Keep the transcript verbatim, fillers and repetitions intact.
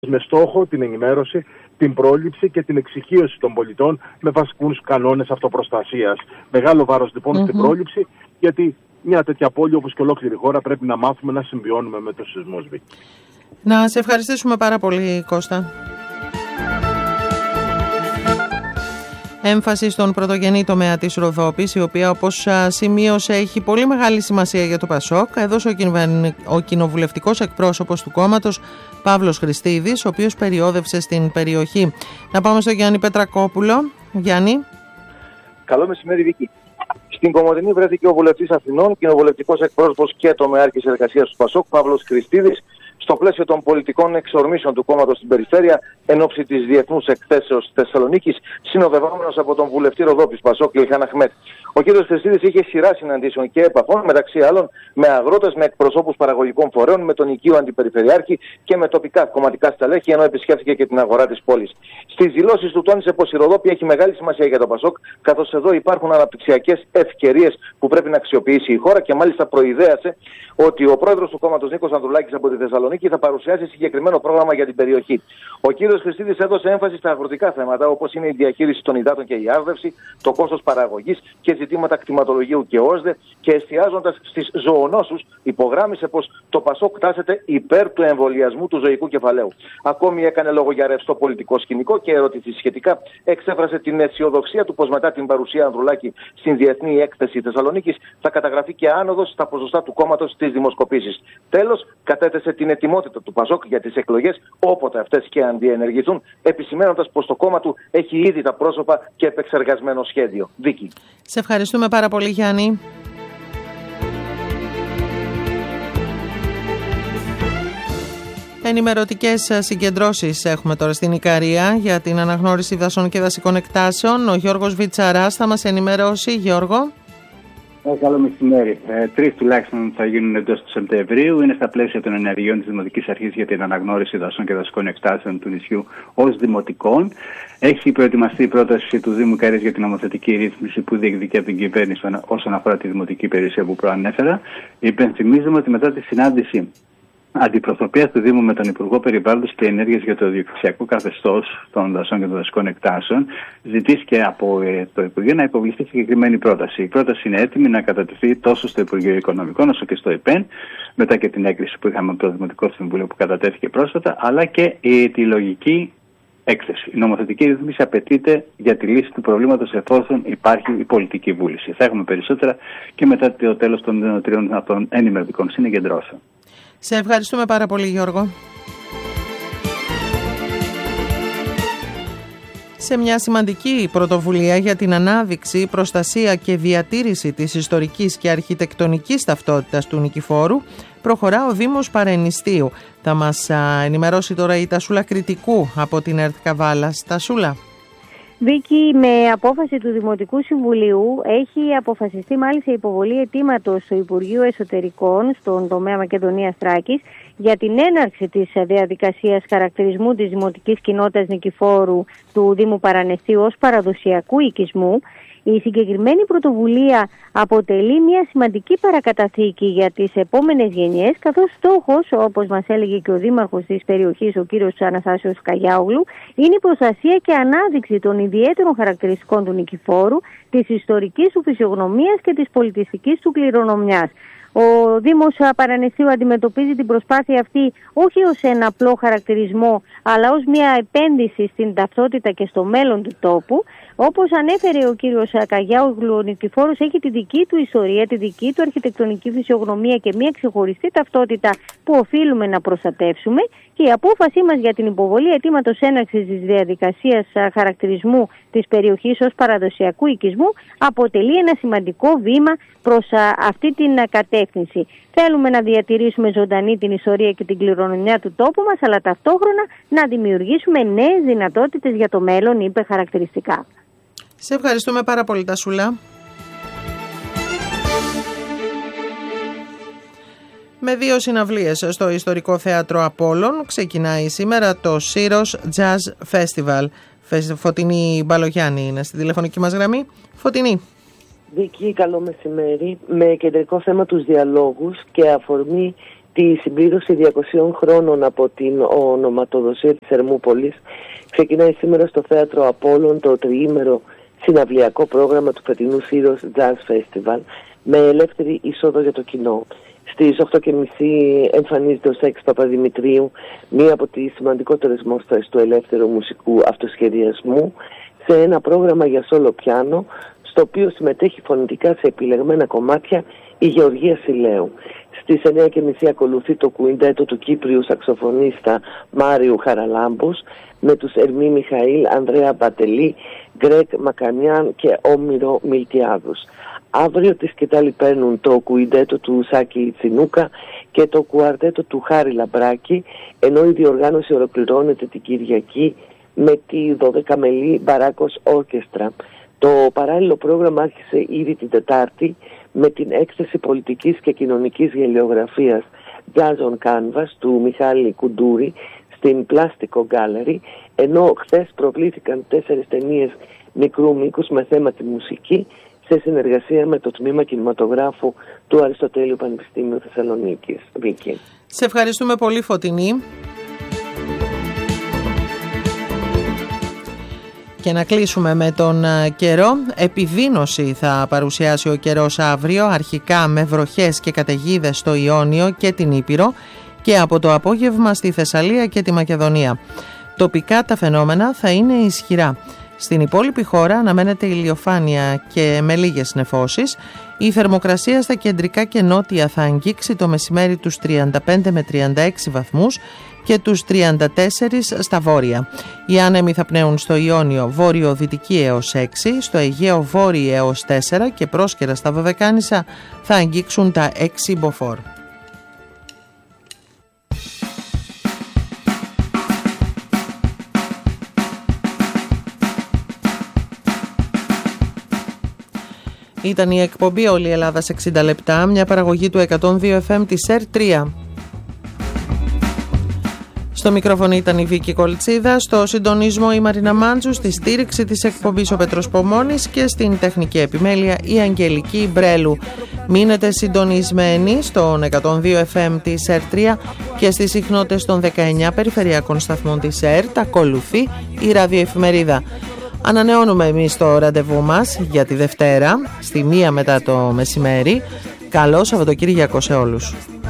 με στόχο την ενημέρωση, την πρόληψη και την εξοικείωση των πολιτών με βασικούς κανόνες αυτοπροστασίας. Μεγάλο βάρος λοιπόν mm-hmm. στην πρόληψη, γιατί μια τέτοια πόλη όπως και ολόκληρη χώρα πρέπει να μάθουμε να συμβιώνουμε με τους σεισμούς. Να σε ευχαριστήσουμε πάρα πολύ, Κώστα. Έμφαση στον πρωτογενή τομέα της Ροδόπης, η οποία, όπως σημείωσε, έχει πολύ μεγάλη σημασία για το Πασόκ, έδωσε ο, κοινοβουλευτικός, ο κοινοβουλευτικός εκπρόσωπος του κόμματος, Παύλος Χριστίδης, ο οποίος περιόδευσε στην περιοχή. Να πάμε στο Γιάννη Πετρακόπουλο. Γιάννη. Καλό μεσημέρι, Βίκη. Στην Κομοτηνή βρέθηκε ο βουλευτής Αθηνών, κοινοβουλευτικός εκπρόσωπος και τομεάρχης εργασίας του Πασόκ, Παύλος Χριστίδης, στο πλαίσιο των πολιτικών εξορμήσεων του κόμματος στην περιφέρεια, εν ώψη της Διεθνούς Εκθέσεως Θεσσαλονίκης, συνοδευόμενος από τον βουλευτή Ροδόπης Πασόκ, Ηλχάν Αχμέτ. Ο κ. Χριστίδης είχε σειρά συναντήσεων και επαφών, μεταξύ άλλων με αγρότες, με εκπροσώπους παραγωγικών φορέων, με τον οικείο αντιπεριφερειάρχη και με τοπικά κομματικά στελέχη, ενώ επισκέφθηκε και την αγορά της πόλης. Στις δηλώσεις του τόνισε πως η Ροδόπη έχει μεγάλη σημασία για το Πασόκ, καθώς εδώ υπάρχουν αναπτυξιακές ευκαιρίες που πρέπει να αξιοποιήσει η χώρα, και μάλιστα προειδέασε ότι ο πρόεδρος του κόμματος, Νίκος Ανδρουλάκης, από τη Θεσσαλονίκη θα παρουσιάσει συγκεκριμένο πρόγραμμα για την περιοχή. Ο κ. Χριστίδης έδωσε έμφαση στα αγροτικά θέματα, όπως είναι η διαχείριση των υδάτων και η άρδευση, το κόστος παραγωγής και ζητήματα κτηματολογίου και ΩΣΔΕ, και εστιάζοντας στις ζωονόσους, υπογράμμισε πως το Πασόκ τάσεται υπέρ του εμβολιασμού του ζωικού κεφαλαίου. Ακόμη έκανε λόγο για ρευστό πολιτικό σκηνικό και ερωτηθεί σχετικά, εξέφρασε την αισιοδοξία του πως μετά την παρουσία Ανδρουλάκη στην Διεθνή Έκθεση Θεσσαλονίκης θα καταγραφεί και άνοδος στα ποσοστά του κόμματος στις δημοσκοπήσεις. Τέλος, κατέθεσε την ετοιμότητα του Πασόκ για τις εκλογές, όποτε αυτές και αν διενεργηθούν, επισημαίνοντας πως το κόμμα του έχει ήδη τα πρόσωπα και επεξεργασμένο σχέδιο. Βίκη. Σε ευχαριστούμε πάρα πολύ, Γιάννη. Ενημερωτικές συγκεντρώσεις έχουμε τώρα στην Ικαρία για την αναγνώριση δασών και δασικών εκτάσεων. Ο Γιώργος Βιτσαράς θα μας ενημερώσει. Γιώργο. Ε, καλό μεσημέρι. Ε, Τρεις τουλάχιστον θα γίνουν εντός του Σεπτεμβρίου. Είναι στα πλαίσια των ενεργειών της Δημοτικής Αρχής για την αναγνώριση δασών και δασικών εκτάσεων του νησιού ως δημοτικών. Έχει προετοιμαστεί η πρόταση του Δήμου Ικαρίας για την νομοθετική ρύθμιση που διεκδικεί από την κυβέρνηση όσον αφορά τη δημοτική υπηρεσία που προανέφερα. Υπενθυμίζουμε ότι μετά τη συνάντηση αντιπροσωπείας του Δήμου με τον Υπουργό Περιβάλλοντος και Ενέργειας για το διοικητικό καθεστώς των δασών και των δασικών εκτάσεων, ζητήθηκε από ε, το Υπουργείο να υποβληθεί συγκεκριμένη πρόταση. Η πρόταση είναι έτοιμη να κατατεθεί τόσο στο Υπουργείο Οικονομικών όσο και στο ΕΠΕΝ, μετά και την έγκριση που είχαμε από το Δημοτικό Συμβούλιο που κατατέθηκε πρόσφατα, αλλά και η αιτιολογική έκθεση. Η νομοθετική ρύθμιση απαιτείται για τη λύση του προβλήματος εφόσον υπάρχει η πολιτική βούληση. Θα έχουμε περισσότερα και μετά το τέλος των τριών αυτών ενημερωτικών συγκεντρώσεων. Σε ευχαριστούμε πάρα πολύ, Γιώργο. Σε μια σημαντική πρωτοβουλία για την ανάδειξη, προστασία και διατήρηση της ιστορικής και αρχιτεκτονικής ταυτότητας του Νικηφόρου, προχωρά ο Δήμος Παρενιστίου. Θα μας ενημερώσει τώρα η Τασούλα Κρητικού από την ΕΡΤ Καβάλας. Τασούλα. Βίκη, με απόφαση του Δημοτικού Συμβουλίου έχει αποφασιστεί μάλιστα η υποβολή αιτήματος στο Υπουργείο Εσωτερικών στον τομέα Μακεδονίας Θράκης για την έναρξη της διαδικασίας χαρακτηρισμού της Δημοτικής Κοινότητας Νικηφόρου του Δήμου Παρανεστίου ως παραδοσιακού οικισμού. Η συγκεκριμένη πρωτοβουλία αποτελεί μια σημαντική παρακαταθήκη για τις επόμενες γενιές, καθώς στόχος, όπως μας έλεγε και ο δήμαρχος της περιοχής, ο κύριος Αναστάσιος Καγιάογλου, είναι η προστασία και ανάδειξη των ιδιαίτερων χαρακτηριστικών του Νικηφόρου, της ιστορικής του φυσιογνωμίας και της πολιτιστικής του κληρονομιάς. Ο Δήμος Παρανεστίου αντιμετωπίζει την προσπάθεια αυτή όχι ως ένα απλό χαρακτηρισμό, αλλά ως μια επένδυση στην ταυτότητα και στο μέλλον του τόπου. Όπως ανέφερε ο κύριος Καγιάογλου, ο Νικηφόρος έχει τη δική του ιστορία, τη δική του αρχιτεκτονική φυσιογνωμία και μια ξεχωριστή ταυτότητα που οφείλουμε να προστατεύσουμε, και η απόφασή μας για την υποβολή αιτήματος έναρξης της διαδικασίας χαρακτηρισμού της περιοχής ως παραδοσιακού οικισμού αποτελεί ένα σημαντικό βήμα προς αυτή την κατεύθυνση. Θέλουμε να διατηρήσουμε ζωντανή την ιστορία και την κληρονομιά του τόπου μας, αλλά ταυτόχρονα να δημιουργήσουμε νέες δυνατότητες για το μέλλον, είπε χαρακτηριστικά. Σε ευχαριστούμε πάρα πολύ, Τασούλα. Με δύο συναυλίες στο Ιστορικό Θέατρο Απόλλων ξεκινάει σήμερα το Σύρος Jazz Festival. Φωτεινή Μπαλογιάννη είναι στη τηλεφωνική μας γραμμή. Φωτεινή. Βίκη, καλό μεσημέρι. Με κεντρικό θέμα τους διαλόγους και αφορμή Τη συμπλήρωση διακοσίων χρόνων από την ονοματοδοσία της Ερμούπολης ξεκινάει σήμερα στο Θέατρο Απόλλων το τριήμερο συναυλιακό πρόγραμμα του φετινού Σύρος Jazz Festival με ελεύθερη είσοδο για το κοινό. Στις οκτώ και μισή εμφανίζεται ο Σέξ Παπαδημητρίου, μία από τις σημαντικότερες μόστρες του ελεύθερου μουσικού αυτοσχεδιασμού, σε ένα πρόγραμμα για σόλο πιάνο, στο οποίο συμμετέχει φωνητικά σε επιλεγμένα κομμάτια η Γεωργία Σιλέου. Στις εννιά και μισή ακολουθεί το κουιντέτο του Κύπριου σαξοφωνίστα Μάριου Χαραλάμπους με τους Ερμή Μιχαήλ, Ανδρέα Μπατελή, Γκρέκ Μακανιάν και Όμηρο Μιλτιάδους. Αύριο τη σκητάλη παίρνουν το κουιντέτο του Σάκη Τσινούκα και το κουαρτέτο του Χάρη Λαμπράκη, ενώ η διοργάνωση ολοκληρώνεται την Κυριακή με τη δωδεκαμελή Μπαράκος Όρκεστρα. Το παράλληλο πρόγραμμα άρχισε ήδη την Τετάρτη με την έκθεση πολιτικής και κοινωνικής γελιογραφίας Jazz on Canvas του Μιχάλη Κουντούρη στην Πλάστικο Gallery, ενώ χθες προβλήθηκαν τέσσερις ταινίες μικρού μήκους με θέμα τη μουσική σε συνεργασία με το Τμήμα Κινηματογράφου του Αριστοτέλειου Πανεπιστήμιου Θεσσαλονίκης. Βίκη. Σε ευχαριστούμε πολύ, Φωτεινή. Και να κλείσουμε με τον καιρό. Επιδείνωση θα παρουσιάσει ο καιρός αύριο, αρχικά με βροχές και καταιγίδες στο Ιόνιο και την Ήπειρο και από το απόγευμα στη Θεσσαλία και τη Μακεδονία. Τοπικά τα φαινόμενα θα είναι ισχυρά. Στην υπόλοιπη χώρα αναμένεται ηλιοφάνεια και με λίγες νεφώσεις. Η θερμοκρασία στα κεντρικά και νότια θα αγγίξει το μεσημέρι τους τριάντα πέντε με τριάντα έξι βαθμούς και τους τριάντα τέσσερα στα βόρεια. Οι άνεμοι θα πνέουν στο Ιόνιο βόρειο-δυτική έως έξι, στο Αιγαίο βόρειο έως τέσσερα και πρόσκαιρα στα Δωδεκάνησα θα αγγίξουν τα έξι μποφόρ. Ήταν η εκπομπή «Όλη η Ελλάδα σε εξήντα λεπτά», μια παραγωγή του εκατόν δύο εφ εμ της ΕΡ τρία. Στο μικρόφωνο ήταν η Βίκη Κολτσίδα, στο συντονισμό η Μαρίνα Μάντζου, στη στήριξη της εκπομπής ο Πέτρος Πομώνης και στην τεχνική επιμέλεια η Αγγελική Μπρέλου. Μείνετε συντονισμένοι στον εκατόν δύο εφ εμ της ΕΡ τρία και στις συχνότητες των δεκαεννιά περιφερειακών σταθμών της ΕΡΤ. Ακολουθεί η ραδιοεφημερίδα. Ανανεώνουμε εμείς το ραντεβού μας για τη Δευτέρα, στη μία μετά το μεσημέρι. Καλό Σαββατοκύριακο σε όλους.